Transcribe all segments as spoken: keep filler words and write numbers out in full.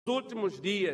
Nos últimos dias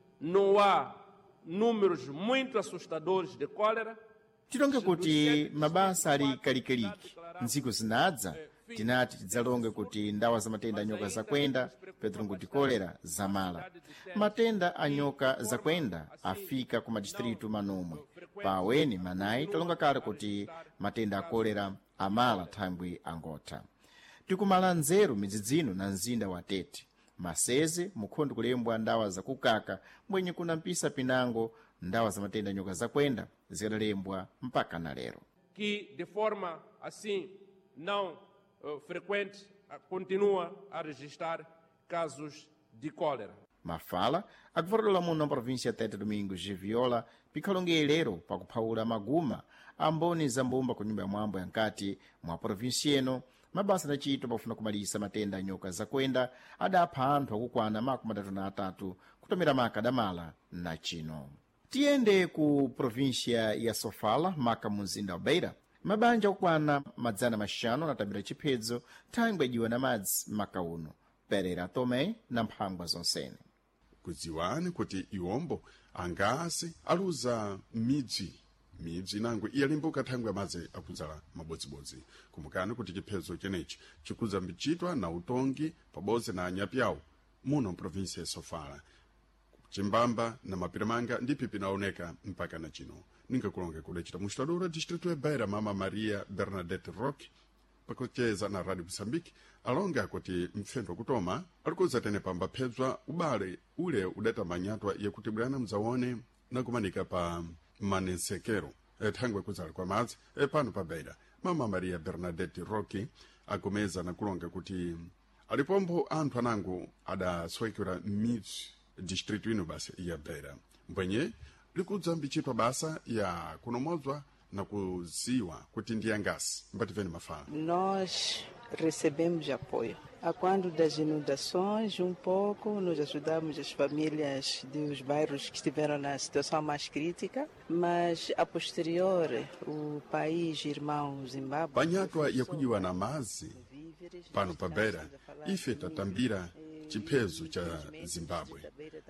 não há números muito assustadores de cólera. tilonge kuti mabasa ali kalikaliki ntsiku zinadza tinati tidzalonge kuti ndawa za matenda a nyoka zakwenda petro kuti kolera zamala. Matenda a nyoka zakwenda afika ku madistritu manomwe paweni manayi talonga kale kuti matenda a kolera amala thangwi angotha. Tikumala nzeru midzidzino na mzinda wa Tete maseze mukhondo kulembwa ndawa zakukaka mbwenye kuna mpisa pinango ndawa za matenda nyoka zakwenda zikadalembwa mpaka na lero. Que de forma assim não uh, frequente uh, continua a registrar casos de cólera. Mafala akuvatolola muno na província Tete Domingos de Viola pikhalonge lero pakuphawula maguma amboni za mbumba ku nyumba ya mwambo yankati mwa província eno mabasa adachitwa pafuna kumalisa matenda a nyoka zakwenda adapha anthu akukwana makumi atatu na atatu kutomera maka adamala na chino. Tiyende ku província ya Sofala maka mu mzinda wa Beira mabanja okwana madzana maxanu anatabira chiphedzo thangwi ajiwa na madzi maka uno Pereira Tomé na mphangwa zonsene. Kudziwani kuti iwombo angasi aluza midzi midzi nango iyalimbuka thangwi amadzi akudzala mabodzibodzi. Kumbukani kuti chiphedzo chenechi chikudza mbichitwa na utongi pabodzi na anyapyawo muno mprovinsia ya Sofala. Chimbamba na mapiramanga ndipi pinaoneka mpaka na chino. Ningakulonge kudachita mustadora distrito ya Beira Mama Maria Bernadette Roque pakucheza na Radio Moçambique alonga kuti mfendo kutoma alikuza tene pamba phedzwa ubale ule udata manyatwa yakutibwana mzaone na kumanika pa manesekero e, thangwe kuzala kwa madzi e, pano pa Beira. Mama Maria Bernadette Roque akumeza na kulonga kuti alipombo anthu anango adaswekera midzi distrito ino basa ya Beira mbwenye likudza mbichitwa basa ya kunomozwa na kuziwa kuti ndiye ngasi mbativeni mafala. Nós recebemos apoio. A quando das inundações, um pouco, nós ajudamos as famílias dos bairros que estiveram na situação mais crítica, mas a posterior, o país irmão Zimbábue... Panyatwa ya kujiwa na mazi, pano pa Beira, ife tatambira chiphedzo cha Zimbabwe.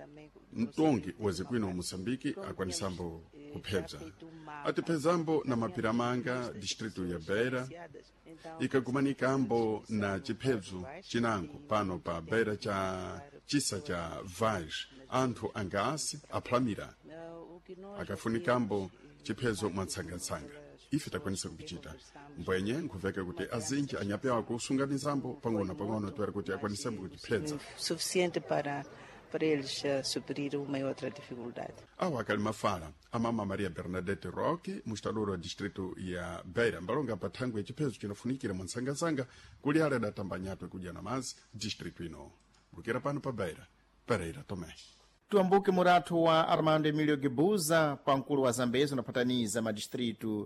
Mtongi wazikwino Moçambique akwanisambo kuphedza. Atipezambo na mapiramanga distrito ya Beira, ikakumanikambo na chiphedzo chinango pano pa Beira cha chisa cha Vaz, anthu angasi aplamira. Akafunikambo chiphedzo mwansangansanga. Ife takwanisa kupichita mbwenye nkuveka kuti azinji anyapyawa kusunganizambo pang'ono pang'ono twera kuti akwanisambo kutipedza suficiente para para eles uh, suprir uma e outra dificuldade. Awa akali mafala a Mama Maria Bernadette Roque mustadora wa distrito ya Beira mbalonga pa thangwi ya chiphedzo chinafunikira mwansangasanga kuli ale adatambanyatwe kudya na mazi distrito ino. Bukira pano pa Beira, Pereira Tomé. Tuambuke muratho wa Armando Emilio Gebuza pankulu wa Zambezi unapataniza madistritu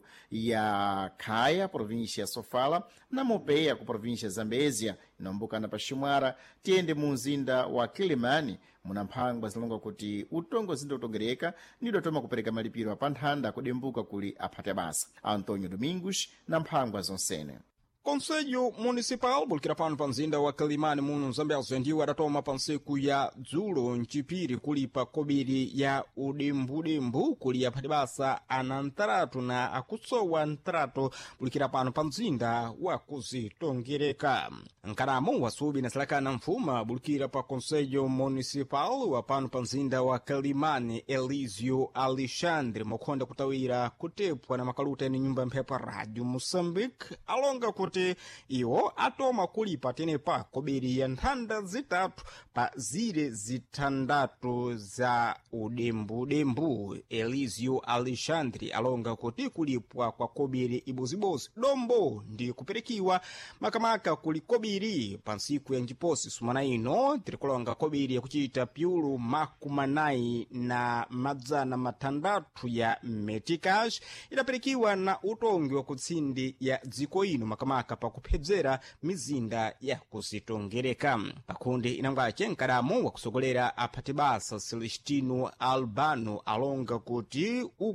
ya Khaya, província ya Sofala, na Mopeya ku província ya Zambezia inaombukana pa Ximwara. Tiyende mu mzinda wa Kilimani muna mphangwa zilonga kuti utongo zinda utongereka nido toma kupereka malipiro apanthanda kudembuka kuli aphate basa. Antônio Domingos na mphangwa zonsene. Conselho Municipal bulikira pano pa mzinda wa Kilimani muno Zambezi ndiwo adatoma pa ntsiku ya dzulo mchipiri kulipa kobiri ya udembudembu kuli aphati basa ana ntaratu na akutsowa ntaratu bulikira pano pa mzinda wa kuzitongereka. Nkaramo wasubi na salakana mfuma bulikira pa Conselho Municipal wa pano pa mzinda wa Kilimani Elizio Alexandre mokhonda kutawira kutepwa na makaluta ni nyumba mphepa Radio Moçambique alonga kuti iwo atoma kulipa tenepa kobiri ya nthanda zitatu pa zire zithandatu za udembudembu. Elizio Alexandre alonga kuti kulipwa kwa kobiri ibozibozi dombo ndi kuperekiwa makamaka kuli kobiri pa ntsiku ya njiposi sumana ino tirikulonga kobiri ya kuchita pyulu makumanayi na madzana mathandatu ya metikash idaperekiwa na utongi wa kutsindi ya dziko ino makamaka pa kuphedzera mizinda ya kuzitongereka. Pakundi inangache nkaramu wa kusogolera aphati basa Celestino Albano alonga kuti uku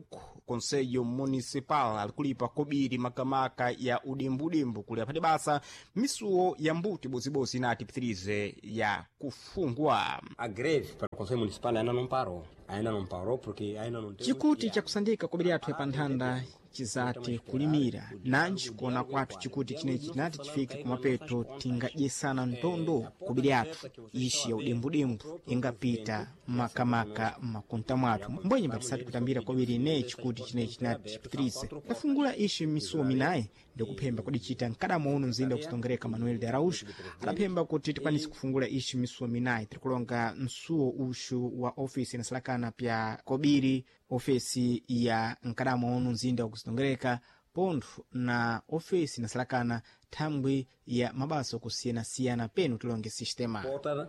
konseyo municipal alikulipa kobiri makamaka ya udembudembu kuli aphati basa misuwo ya mbuti bozibozi inati pitirize ya kufungwa. A greve para o Conselho Municipal ainda não parou. Ainda não parou porque ainda não tem... Chikuti chakusandika kobiri athu epanthanda chizati kulimira nanji kuona kwathu chikuti chinechi chinati chifike kumapeto tingadyesana ntondo kobiri athu ishi ya udembudembu ingapita makamaka makunta mwathu mbwenye mbatisati kutambira kobiri ine chikuti chinechi chinati chipitirize tafungula ishi misuwo minayi ndikuphemba kodi chita mkadamo uno mzinda kusitongereka Manuel de Araújo adaphemba kuti tikwanisi kufungula ishi misuwo minayi tirikulonga msuwo ushu wa ofisi inasalakana pya kobiri ofesi ya mkadamo uno mzinda kusitongereka pontho na ofesi inasalakana thambwe ya mabasa okusiyana-siyana penu tilonge sistema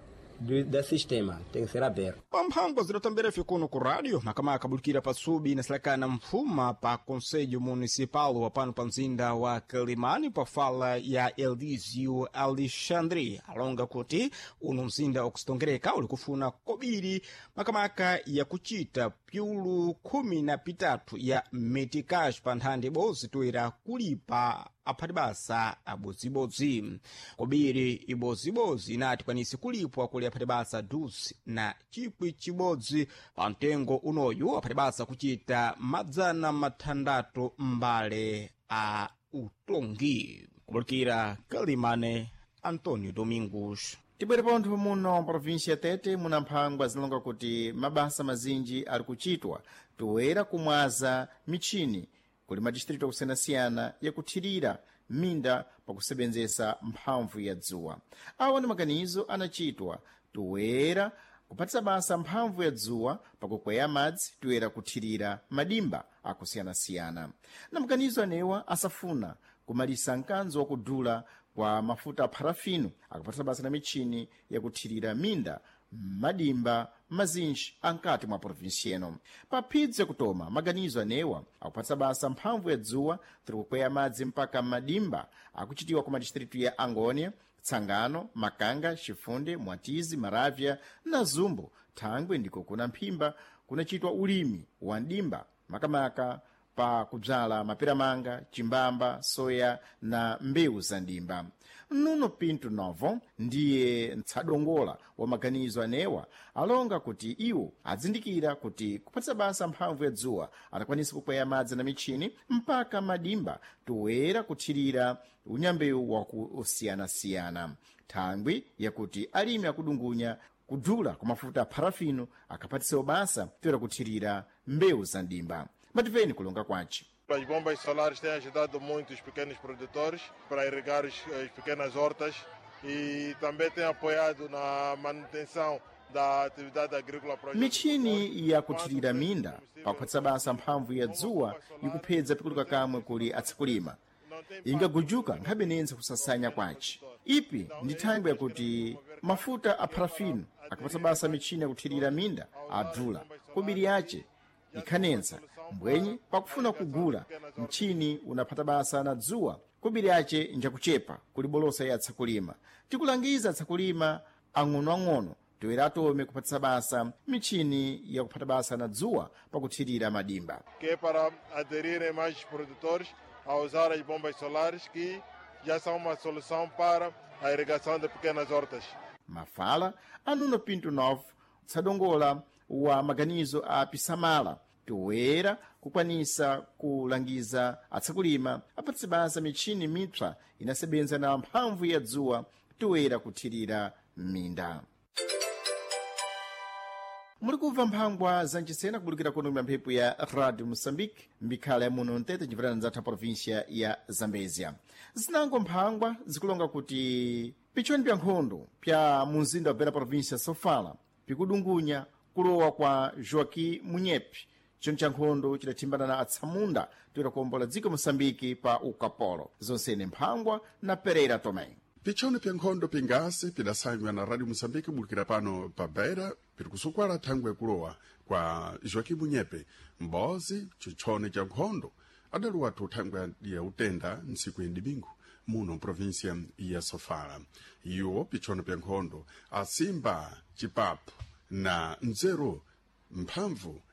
do, do sistema tem que ser aberto. Pamphangwa zidatambira fikuno ku rádio makamaka bulukira pasubi inasalakana mfuma pa Conselho Municipal wa pano pa mzinda wa Quelimane pa fala ya Eldizio Alexandre alonga kuti uno mzinda okusitongereka uli kufuna kobiri makamaka ya kuchita pyulu khumi na pitatu ya metikash pa nthande bozi toera kulipa aphati basa abodzibodzi kobiri ibodzibozi inati kwanisi kulipwa kuli aphati basa duzi na chikwi chibodzi pa mtengo unoyu aphati basa kuchita madzana mathandatu mbale a utongi kubulukira Quelimane Antônio Domingos. Tibwere pontho muno província Tete muna mphangwa zinalonga kuti mabasa mazinji ali kuchitwa toera kumwaza michini kuli madistrito akusiyana-siyana yakuthirira minda pakusebenzesa mphamvu ya dzuwa. Awa ndi maganizo anachitwa toera kupatisa basa mphamvu ya dzuwa pakukweya madzi toera kuthirira madimba akusiyana-siyana. Na maganizo anewa asafuna kumalisa mkanzo wakudula kwa mafuta parafino akupatisa basa na michini yakuthirira minda madimba mazinji ankati mwa provinsia ino. Papidze kutoma maganizo anewa akupatisa basa mphamvu ya dzuwa tiri kukweya madzi mpaka madimba akuchitiwa ku madistritu ya Angônia, Tsangano, Makanga, Chifunde, Mwatizi, Maravya na Zumbo. Thangwe ndiko kuna mphimba kunachitwa ulimi wa ndimba makamaka pa kudzala maperamanga, chimbamba, soya na mbewu za ndimba. Nuno Pinto Novo ndiye mtsadongola wa maganizo anewa alonga kuti iwo adzindikira kuti kupatisa basa mphamvu ya dzuwa atakwanisa kukweya madzi na michini mpaka madimba toera kuthirira unyambewu wakusiyana-siyana. Thangwi yakuti alimi akudungunya kudula kwa mafuta parafino akapatisewa basa toera kuthirira mbewu za ndimba. Mativeni kulonga kwace. As bombas solares têm ajudado muito os pequenos produtores para irrigar as pequenas hortas e também têm apoiado na manutenção da atividade agrícola. Michini ya kuthirira minda pakupatisa basa mphamvu ya dzuwa ikuphedza pikuluka kamwe kuli atsakulima ingagujuka nkhabe nense kusasanya kwace. Ipi ndi thangwi yakuti mafuta a parafino akapatisa basa michini yakuthirira minda adula kobiri yace ikhanensa mbwenye pakufuna kugula mchini unaphata basa na dzuwa kobiri yace njakuchepa kuli bolosa ya atsakulima. Tikulangiza atsakulima ang'onoang'ono toera atome kupatisa basa michini ya kuphata basa na dzuwa pakuthirira madimba. Que é para aderirem mais produtores a usar as bombas solares que já são uma solução para a irrigação de pequenas hortas. Mafala anuno Pinto Novo tsadongola wa maganizo a pisamala toera kukwanisa kulangiza atsakulima apatise basa michini mipsa inasebenza na mphamvu ya dzuwa toera kuthirira minda. Muli kumva mphangwa zancisena kubulikira kuno mwa mphepo ya Radio Moçambique mbikhala ya muno ntete njipirana nzatha província ya Zambezia. Zinango mphangwa zikulonga kuti pichoni pya nkhondo pya munzinda wa Beira província Sofala pikudungunya kulowa kwa Joaquim Munyepi chino cha nkhondo chidathimbana na atsamunda toera kuombola dziko Moçambique pa ukapolo zonsene mphangwa na Pereira Tomé. Pichoni pya nkhondo pingasi pidasangwa na Radio Moçambique bulikira pano pa Beira piri kusukwala thangwe kulowa kwa Joaquim Munyepe mbozi chichone cha nkhondo adaluwa tu thangwe ya utenda ntsiku yendibingu muno província ya Sofala. Iwo pichoni pya nkhondo asimba chipapu na nzeru mphamvu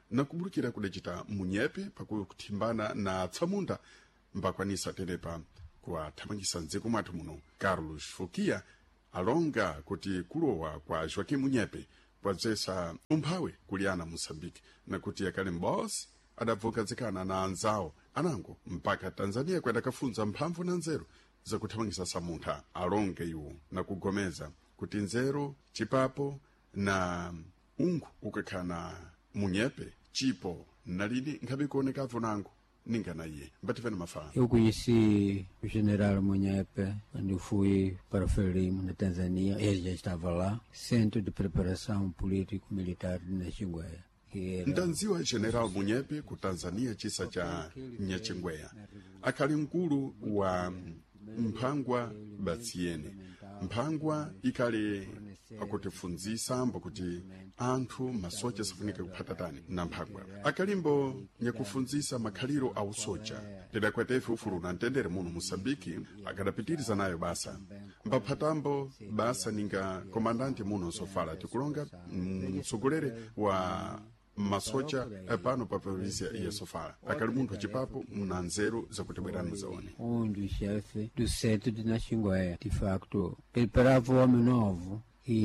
na kubulukira kudacita munyepe pakuthimbana na tsamunda mbakwanisa terepa kuwathamangisa mdziko mwathu muno. Carlos Fokia alonga kuti kulowa kwa Joaquim Munyepe kwadzesa umphawi kuliana Moçambique na kuti akali m'bosi adabvokadzikana na anzawo anango mpaka Tanzania kwenda kafunza mphamvu na nzeru zakuthamangisa samuntha. Alonge iwo na kugomeza kuti nzeru, chipapo na ungu ukakhana Munyepe chipo nalini nkhabe kuonekavo nango ningana iye mbativene mafala. Eu conheci o general Munyepe quando eu fui para o Frelimo, na Tanzânia. Ele já estava lá, centro de preparação político-militar de Nachingwea. Ndanziwa general Munyepe ku Tanzania chisa cha Nyachingwea. Akali mkulu wa Mphangwa Batsiene. Mphangwa ikale akutifunzisa mbo kuti anthu masocha safunika kuphatatani na Mphangwa. Akalimbo nyakufunzisa makhaliro a usocha. Tidakwetefe ufulu na ntendere muno Moçambique akadapitiriza nayo basa. Mbaphatambo basa ninga komandante muno sofala tikulonga msogolere wa masocha pano pa província ya Sofala. Akali munthu achipapo muna nzeru zakutibwerana zaone. Onde o chefe do centro de Nachingwea, de facto, ele parava o homem novo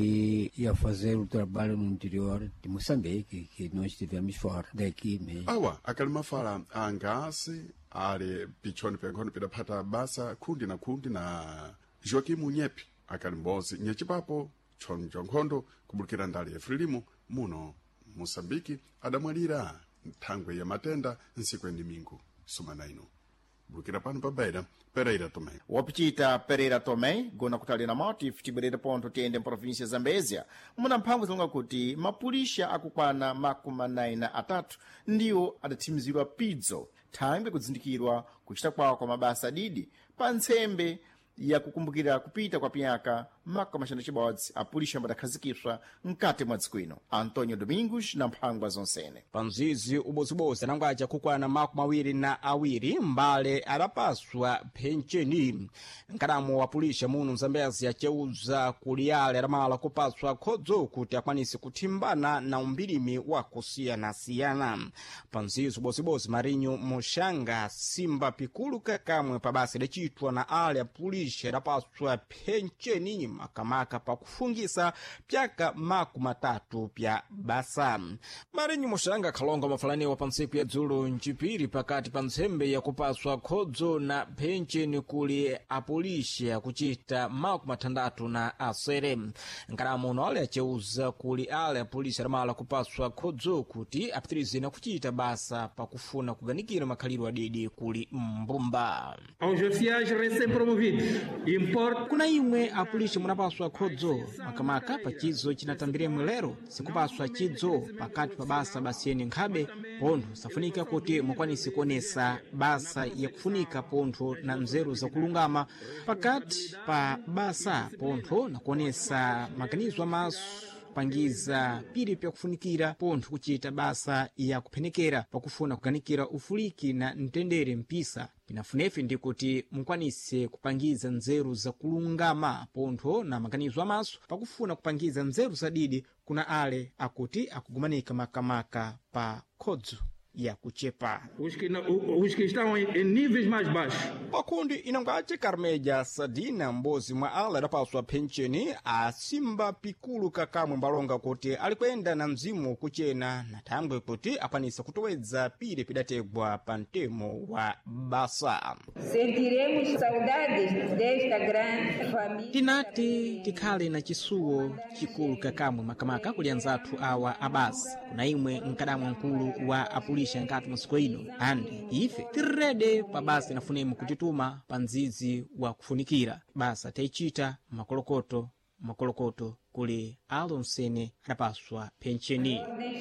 e ia fazer o trabalho no interior de Moçambique, que nós estivemos fora daqui mesmo. Awa, akali mafala angasi ale pichoni penkono pidaphata basa kundi na kundi na Joaquim Munyepe akali mbozi nyachipapo choni chonkhondo kubulukira ndali ya Frelimo muno Moçambique adamwalira nthangwe ya matenda nsiku ya ndimingu sumana ino. Bulukira pano pa Beira, Pereira Tomé. Wapchita Pereira Tomé gona kutalina motif tibwerera ponto tiende mprovíncia Zambézia muna mphamvu zilonga kuti mapulisha akukwana makumi anayi na atatu ndiwo adathimizidwa pidzo thangwe kudzindikirwa kuchita kwawo kwa mabasa didi pa ntsembe ya kukumbukira kupita kwa piyaka maka mashana chibodzi apulisha mbadakhazikiswa mkati mwa dziko ino. Antonio Domingos na mphangwa zonsene. Panzizi ubozibozi anangwaja kukwana maku mawiri na awiri mbale adapaswa pencheni. Nkadamu wapulisha muno Zambezi acheuza kuliyale adamala kupaswa khodzo kuti akwanisi kuthimbana na umbirimi wa kusiyana siyana. Panzizi ubozibozi Marinho Moshanga Simba Pikulu kakamwe pabasi dachitwa na ale apulisha adapaswa pencheni makamaka pa kufungisa pyaka maku matatu pya basa. Marinho Moshanga khalonga mafalaniwa pa ntsiku ya dzulo mchipiri pakati pa ntsembe ya kupaswa khodzo na pencheni kuli apulisha kuchita maku matandatu na asere. Nkadamu uno ale acheuza kuli ale apulisha adamala kupaswa khodzo kuti apitirize na kuchita basa pa kufuna kuganikira makhaliro adidi kuli mbumba. Aos oficiais recém-promovidos importa kuna imwe apulisha munapaswa khodzo makamaka pachizo chinatambiremwe lero sikupaswa chidzo pakati pa basa basiyeni nkhabe pontho safunika kuti mukwanisi kuonesa basa yakufunika pontho na nzeru zakulungama pakati pa basa pontho na kuonesa maganizo amaso pangiza pili pya kufunikira pontho kuchita basa ya kuphenekera pakufuna kuganikira ufuliki na mtendere mpisa. Pinafunefe ndi kuti mukwanise kupangiza nzeru za kulungama pontho na maganizo amaso pakufuna kupangiza nzeru zadidi kuna ale akuti akugumanika makamaka pa khodzo ya kuchepa. Os que, os que estão em níveis mais baixos. Pakundi inangache Carmeja Sadina mbozi mwa ala adapaswa pencheni a Simba Pikulu kakamwe mbalonga kuti alikwenda na mzimu kuchena na thangwe kuti akwanisa kutowedza pile pidategwa pa ntemo wa basa. Sentiremos saudades desta grande família. Tinati tikhale na chisuwo chikulu kakamwe makamaka kuli anzathu awa abasa. Kuna imwe nkadamu nkulu wa apuli nkati masiku ino andi ife tirede pa basa inafunemu kutituma pa nzizi wa kufunikira basa taichita makolokoto makolokoto kuli alonsene adapaswa pencheni.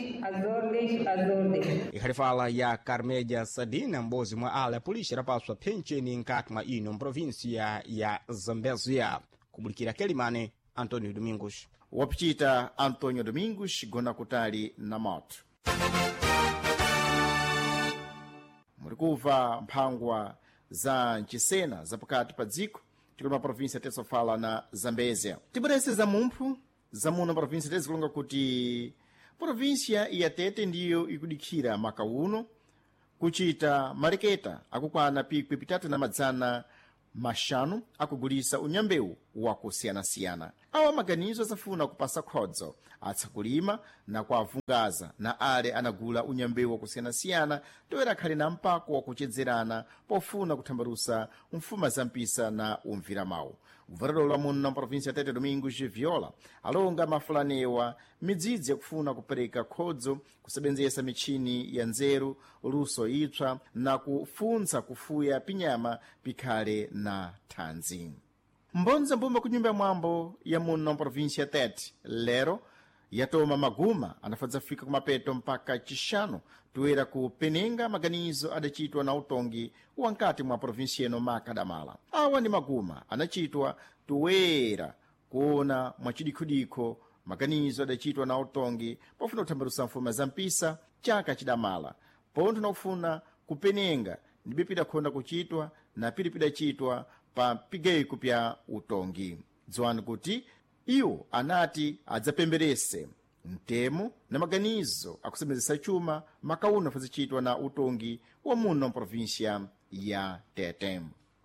Ikhalifala ya Carmeja Sadina mbozi mwa ala apulisha adapaswa pencheni nkati mwa ino mprovinsia ya Zambezia. Kubulikira Kelimane, Antonio Domingos. Wapchita Antonio Domingos gona kutali na moto. Murikuva mphangwa za nchisena za pakati pa dziko tikuli maprovinsia tesofala na Zambezia. Tibwerese za mumphu za muno maprovinsia tezikulonga kuti província ya Tete ndiyo ikudikhira maka uno kuchita mareketa akukwana pikwi pitatu na madzana maxanu akugulisa unyambewu wakusiyanasiyana. Awa maganizo azafuna kupasa khodzo atsakulima na kuavungaza na ale anagula unyambewu wakusiyanasiyana toera akhali na mpako wakuchedzerana pofuna kuthambalusa mfuma za mpisa na umvira mawu. Uvarolo la muno na província ya Tete Domingos Viola alonga mafulanewa midzidzi yakufuna kupereka khodzo kusebenzesa michini ya nzeru luso ipsa na kufunza kufuya pinyama pikhale na thanzi. Mbonza mbumba kunyumba mwambo ya muno na província ya Tete lero yatoma maguma anafadzafika kumapeto mpaka chishanu toera kupenenga maganizo adachitwa na utongi wankati mwa província ino makadamala. Awa ni maguma anachitwa toera kuona mwachidikodiko maganizo adachitwa na utongi pofuna kuthambalusa mfuma za mpisa chaka chidamala pontho na kufuna kupenenga ndibe pidakhonda kuchitwa na pili pidachitwa pa pigeiko pya utongi. Dziwani kuti iwo anati adzapemberese mtemo na maganizo akusebenzesa chuma makauna afazichitwa na utongi wa muno província ya Tete.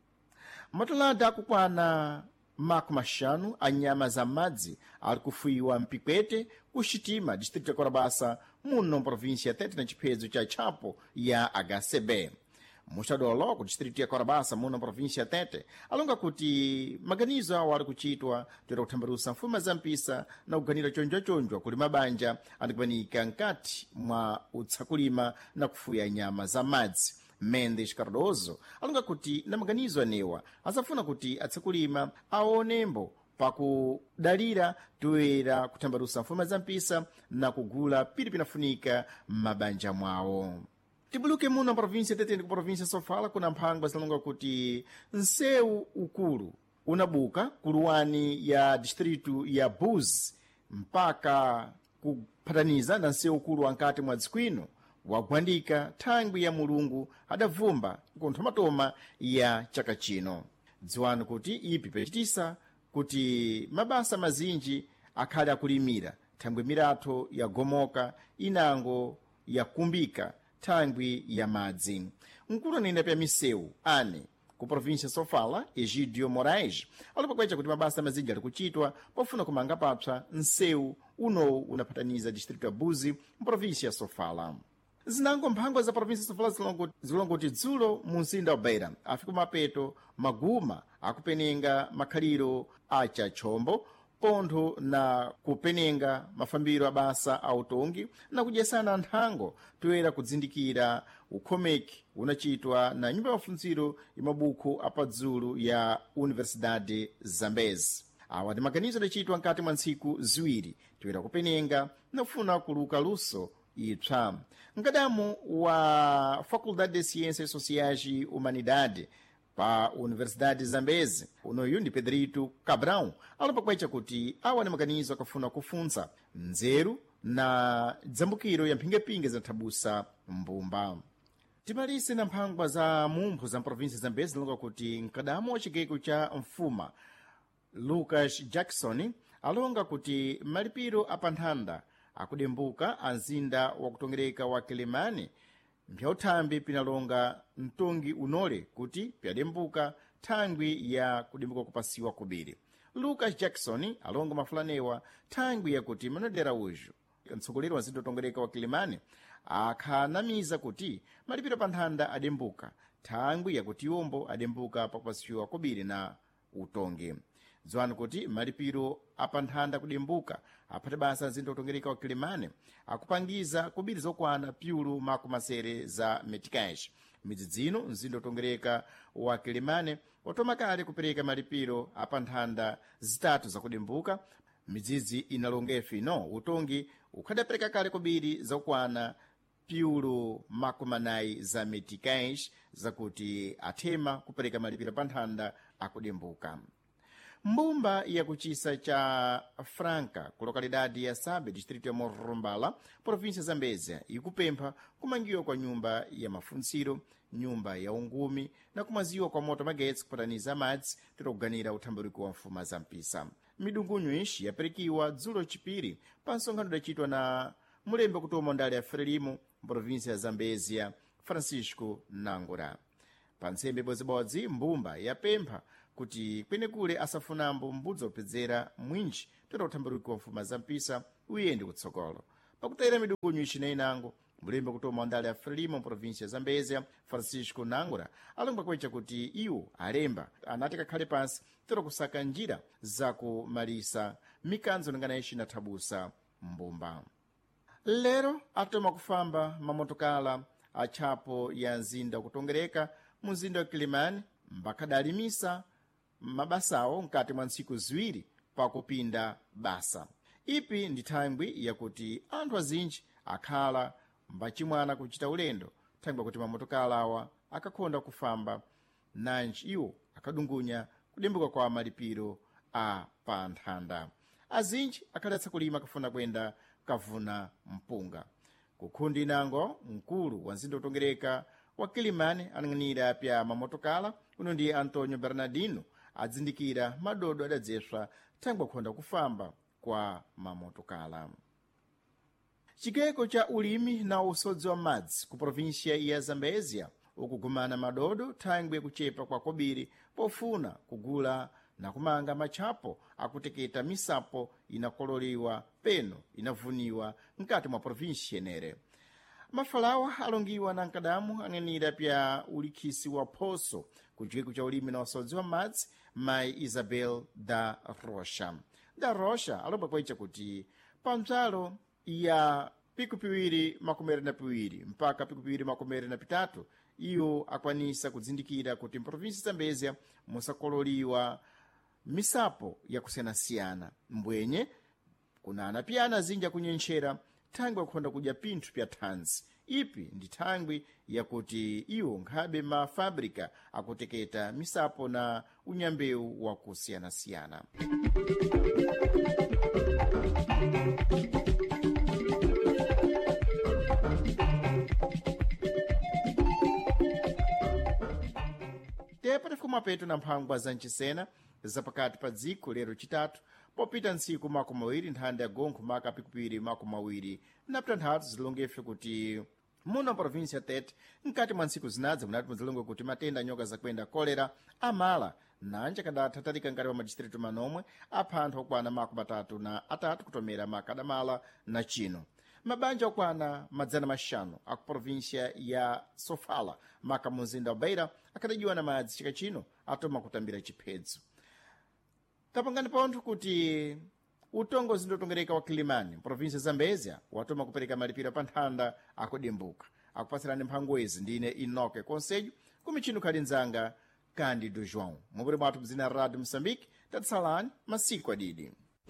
Matalada akukwana maku maxanu anyama za madzi ali kufuyiwa mpikwete kuxitima distrito ya Korabasa muno província ya Tete na chiphedzo cha Chapo ya H C B. Muxadolo ku distrito ya Korabasa muno província ya Tete alonga kuti maganizo awo ali kuchitwa toera kuthambalusa mfuma za mpisa na kuganira chonjwachonjwa kuli mabanja andikubanika nkati mwa utsakulima na kufuya nyama za madzi. Mendes Cardoso alonga kuti na maganizo anewa asafuna kuti atsakulima aonembo pakudalira toera kuthambalusa mfuma za mpisa na kugula pili pinafunika mabanja mwawo. Tibuluke muno província ya Tete ndi ku província Sofala kuna mphangwa zalonga kuti nseu ukulu unabuka kuluwani ya distrito ya Buzi mpaka kuphataniza na nseu ukulu wankati mwa dzikwino wagwandika thangwi ya mulungu adavumba kunthomatoma ya chaka chino. Dziwani kuti ipi pachitisa kuti mabasa mazinji akhali akulimira thangwi miratho yagomoka inango yakumbika thangwi ya madzi. Mkulu anene pya miseu ane ku província Sofala Egidio Moraes alipakwecha kuti mabasa mazinji ali kuchitwa pofuna kumanga papsa nseu unowu unaphataniza distrito ya Buzi mprovíncia Sofala. Zinango mphangwa za província Sofala zilonga kuti dzulo mu mzinda wa Beira afika mapeto maguma akupenenga makhaliro acha chombo pontho na kupenenga mafambiro a basa a utongi na kudyesana nthango toera kudzindikira ukhomeki unachitwa na nyumba ya mafunziro ya mabuku apadzulu ya Universidade Zambezi. Awa ndi maganizo adachitwa nkati mwa ntsiku ziwiri toera kupenenga na kufuna kuluka luso ipsa. Mkadamu wa Faculdade de Ciências Sociais e Humanidade pa Universidade Zambezi unoyu ndi Pedrito Cabrão alipakwecha kuti awa ni maganizo akafuna kufunza nzeru na dzambukiro ya mphingepinge zinathabusa mbumba. Timalise na mphangwa za mumphu za província Zambezi zilonga kuti mkadamu wa chigeko cha mfuma Lucas Jackson alonga kuti malipiro apanthanda akudembuka anzinda wakutongereka wa Kilimani mpyauthambi pinalonga mtongi unole kuti pyadembuka thangwi ya kudembuka kupasiwa kubiri. Lucas Jackson alonga mafulanewa thangwi yakuti manodera uju mtsogoleri wa nzinda utongereka wa Kilimani akhanamiza kuti malipiro panthanda adembuka thangwi yakuti yombo adembuka pakupasiwa kubiri na utongi. Dziwani kuti malipiro apanthanda kudembuka aphate basa nzinda utongereka wa Kilimani akupangiza kubiri zokwana pyulu makumasere za metikash. Midzi dzino nzinda utongereka wa Kilimani watoma kale kupereka malipiro apanthanda zitatu zakudembuka. Midzidzi inalongefe ino utongi ukhadapereka kale kubiri zokwana pyulu makumanayi za metikash zakuti athema kupereka malipiro panthanda akudembuka. Mbumba ya kuchisa cha Franca ku lokalidade ya Sabe distrito ya Morumbala província Zambezia ikupempha kumangiwa kwa nyumba ya mafunziro, nyumba ya ungumi na kumaziwa kwa moto magetsi kupataniza madzi titokuganira uthambaliko wa mfuma za mpisa. Midungunyu ishi yaperikiwa dzulo chipiri pa nsonkhano idachitwa na mulembe kutoma ndale ya Frelimo mprovinsia ya Zambezia Francisco Nangura. Pa ntsembe ibodzibodzi mbumba yapempha kuti kwenekule asafunambo mbudzi opedzera mwinji toda kuthambaluki wa mfuma za mpisa uyende kutsogolo. Pakutayira midukunyu icina inango mulembe kutoma ndale ya Frelimo mprovinsia ya Zambezia Francisco Nangura alonga kwecha kuti iwo alemba anati kakhale pansi toda kusaka njira za kumalisa mikanzo ningana icina thabusa mbumba. Lero atoma kufamba mamotokala achapo ya nzinda kutongereka mu nzinda wa Kilimani mbakadalimisa mabasawo nkati mwa ntsiku ziwiri pakupinda basa. Ipi ndi thangwi yakuti anthu azinji akhala mbachimwana kuchita ulendo, thangwi yakuti mamotokala awa akakhonda kufamba nanji iwo akadungunya kudembuka kwa malipiro a pa nthanda. Azinji akhalatsa kulima kafuna kwenda kavuna mpunga. Kukhundi inango mkulu wa nzinda utongereka wa Kilimani anang'anira pya mamotokala uno ndi Antonio Bernardino adzindikira madodo adadzeswa thangwi kukhonda kufamba kwa mamotokala. Chigeko cha ulimi na usodzi wa madzi ku provinsia ya Zambezia ukugumana madodo thangwi kuchepa kwa kobiri pofuna kugula na kumanga machapo akuteketa misapo inakololiwa peno inavuniwa nkati mwa provinsia yenere. Mafalawa alongiwa na nkadamu ang'anira pya ulikhisi wa phoso ku chigeko cha ulimi na usodzi wa madzi Mai Isabel da Rocha. Da Rocha alomba kwecha kuti pa mzalo ya piku piwiri makumere na piwiri mpaka piku piwiri makumere na pitatu iyo akwanisa kudzindikira kuti mprovinsi Zambezia musakololiwa misapo ya kusiyanasiyana mbwenye kunana piyana zinja kunyenchera thangwi yakukhonda kudya pinthu pya thanzi. Ipi ndi thangwi yakuti iwo nkhabe mafabrika akuteketa misapo na unyambeu wa kusiyanasiyana. Tepa tifuma petu na mphangwa za nchisena zapakati pa dziko lero chitatu popita ntsiku makumi mawiri nthanda ya gonkho maka pikupiri makumi mawiri na ptanthatu zilongefe kuti muno provinsia Tete nkati mwa ntsiku zinadzi munati muzilonge kuti matenda anyoka zakwenda kolera amala nanja kadathatalika nkati mwa madistritu manomwe apha anthu okwana makumi atatu na atatu kutomera makadamala na chino. Mabanja okwana madzana maxanu aku provinsia ya Sofala maka muzinda wa Beira akadajiwa na madzi chika chino atoma kutambira chiphedzo. Tapangani pontho kuti utongo zindotongereka wa Kilimani provinsia Zambezia watoma kupereka malipiro pa nthanda akudembuka. Akupasirani mphangwezi ndine Inoke Conselho kumichino khali nzanga Cândido João. Mubule mwatu mzina Radio Moçambique tatsalani masiku adidi.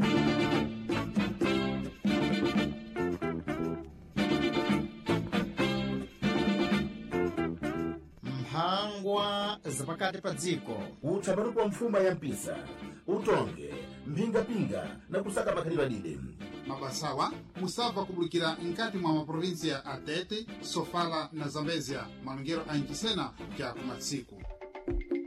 Mphangwa zapakati pa dziko uthambalu kwa mfuma ya mpisa utonge mpingapinga na kusaka makhalidwe dide mabasawa musava kubulikira nkati mwa maprovinsia a Tete, Sofala na Zambezia malungero a ncisena kya kumatsiku.